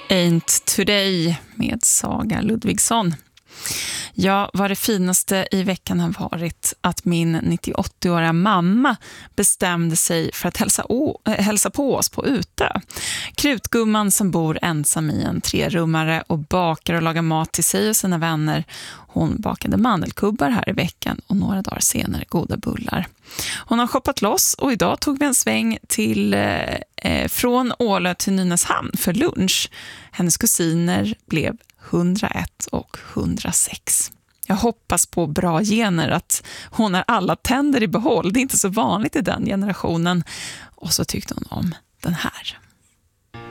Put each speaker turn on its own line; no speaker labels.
Ain't Today med Saga Ludvigsson. Ja, vad det finaste i veckan har varit att min 98-åriga mamma bestämde sig för att hälsa på oss på Utö. Krutgumman som bor ensam i en 3-rummare och bakar och lagar mat till sig och sina vänner. Hon bakade mandelkubbar här i veckan och några dagar senare goda bullar. Hon har shoppat loss och idag tog vi en sväng från Ålö till Nynäshamn för lunch. Hennes kusiner blev 101 och 106. Jag hoppas på bra gener, att hon har alla tänder i behåll. Det är inte så vanligt i den generationen. Och så tyckte hon om den här.